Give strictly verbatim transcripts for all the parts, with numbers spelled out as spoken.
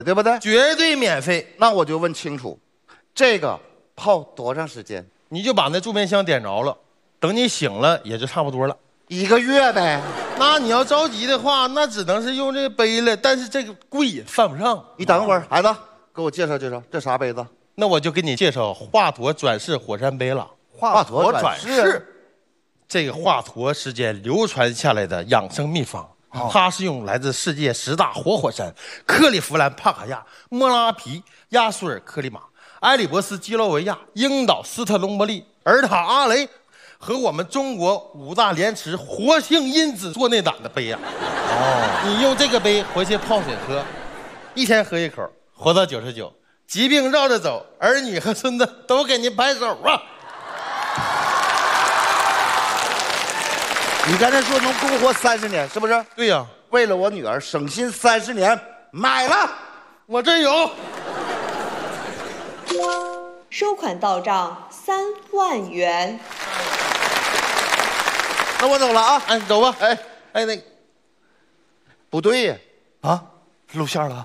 对不对？ 绝对免费。 那我就问清楚，这个泡多长时间？ 你就把那助眠香点着了，等你醒了也就差不多了。 一个月呗。 那你要着急的话，那只能是用这个杯了，但是这个贵，犯不上。 你等会儿，孩子，给我介绍介绍，这啥杯子？ 那我就给你介绍华佗转世火山杯了。 华佗转世， 这个华佗世间流传下来的养生秘方，哦、它是用来自世界十大活火山克利夫兰帕卡亚、莫拉皮、亚速尔克里马、埃里伯斯基洛维亚、英岛斯特隆伯利、尔塔阿雷和我们中国五大连池活性因子做内胆的杯呀、啊。哦，你用这个杯回去泡水喝，一天喝一口，活到九十九，疾病绕着走，儿女和孙子都给您拍手啊！ 你刚才说能多活三十年，是不是？ 对呀、啊， 为了我女儿省心三十年，买了， 我这有。 收款到账三万元。 那我走了啊！ 哎，走吧。哎哎，那不对呀， 啊，露馅了。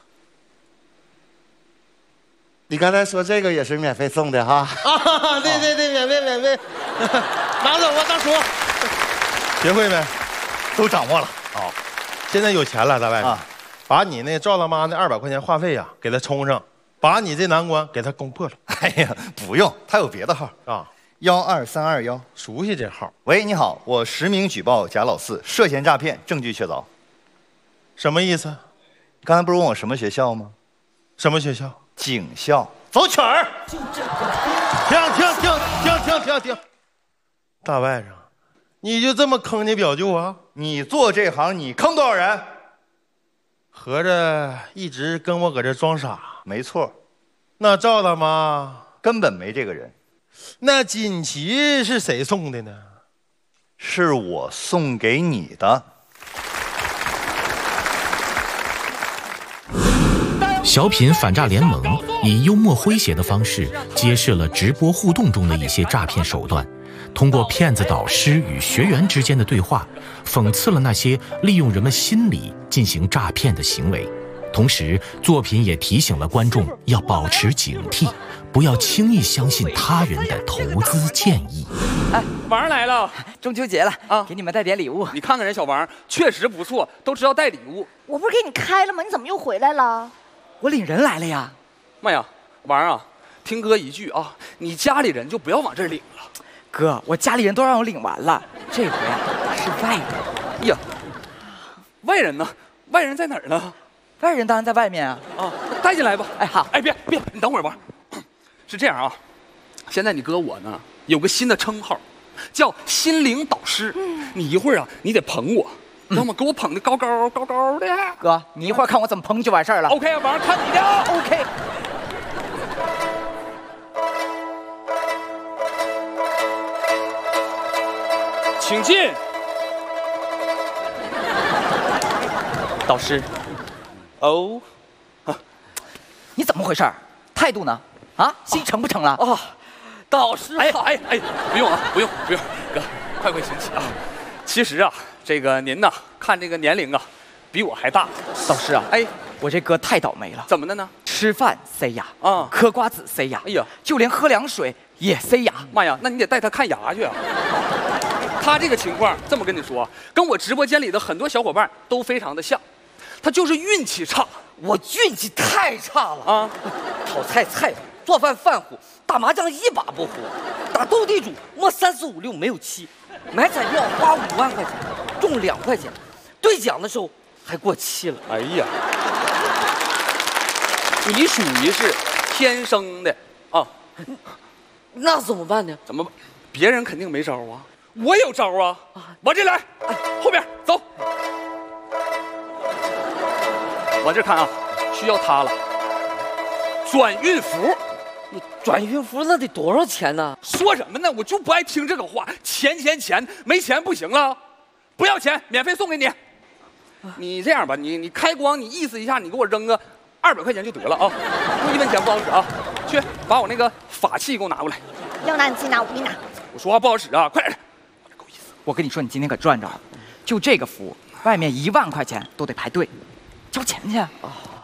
你刚才说这个也是免费送的哈？ 啊，对对对，免费免费，拿走吧，大叔。学会没？ 都掌握了。 哦，现在有钱了，在外面， 啊、 把你那赵大妈那二百块钱话费呀、啊，给他充上，把你这难关给他攻破了。 哎呀，不用，他有别的号啊。 幺二三二幺， 熟悉这号。 喂，你好，我实名举报贾老四涉嫌诈骗，证据确凿。 什么意思？ 刚才不是问我什么学校吗？ 什么学校？ 警校。走曲儿。 就这个。停停停停停停停！大外甥，你就这么坑你表舅啊？ 你做这行，你坑多少人？ 合着一直跟我搁这装傻？ 没错。 那赵大妈根本没这个人。 那锦旗是谁送的呢？ 是我送给你的。 小品反诈联盟以幽默诙谐的方式揭示了直播互动中的一些诈骗手段，通过骗子导师与学员之间的对话，讽刺了那些利用人们心理进行诈骗的行为。同时，作品也提醒了观众要保持警惕，不要轻易相信他人的投资建议。 哎，王来了， 中秋节了啊，给你们带点礼物。 你看看人小王，确实不错，都知道带礼物。 我不是给你开了吗？你怎么又回来了？ 我领人来了呀。 妈呀，王啊，听哥一句啊，你家里人就不要往这儿领了。 哥，我家里人都让我领完了，这回啊是外人。 哎呀，外人呢？外人在哪儿呢？ 外人当然在外面啊！ 啊，带进来吧。 哎，好。 哎，别别，你等会儿吧。是这样啊，现在你哥我呢有个新的称号，叫心灵导师。嗯、你一会儿啊，你得捧我，要么给我捧得高高高高的。 哥，你一会儿看我怎么捧就完事儿了。 OK 啊，王，看你的。 OK。 请进。导师。哦， 啊，你怎么回事？态度呢？啊，心成不成了？ 啊，导师，哎哎哎，不用啊，不用不用，哥，快快请起啊。其实啊，这个您呐，看这个年龄啊，比我还大。 导师啊，哎，我这哥太倒霉了。 怎么的呢？ 吃饭塞牙啊， 嗑瓜子塞牙， 哎呀， 就连喝凉水也塞牙。 妈呀，那你得带他看牙去啊。他这个情况，这么跟你说，跟我直播间里的很多小伙伴都非常的像。他就是运气差， 我运气太差了啊！ 炒菜菜多，做饭饭糊，打麻将一把不胡，打斗地主摸三四五六没有七，买彩票花五万块钱，中两块钱，兑奖的时候还过期了。 哎呀，你属于是天生的啊！ 那怎么办呢？ 怎么办？别人肯定没招啊，我有招啊！往这来，哎，后边走。往这看啊，需要它了。转运符， 你转运符那得多少钱呢？ 说什么呢？我就不爱听这个话，钱钱钱，没钱不行了，不要钱，免费送给你。你这样吧，你你开光，你意思一下，你给我扔个二百块钱就得了啊，多一分钱不好使啊。去把我那个法器给我拿过来。 要拿你自己拿，我不给你拿。 我说话不好使啊，快点！ 够意思。我跟你说，你今天可赚着了，就这个符，外面一万块钱都得排队。交钱去啊！